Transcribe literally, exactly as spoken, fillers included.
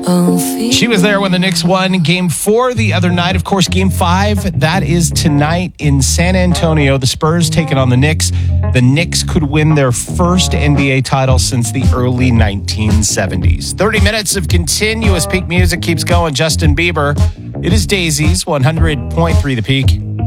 She was there when the Knicks won game four the other night. Of course, game five, that is tonight in San Antonio. The Spurs taking on the Knicks. The Knicks could win their first N B A title since the early nineteen seventies. thirty minutes of continuous Peak music keeps going. Justin Bieber. It is Daisy's one hundred point three The Peak.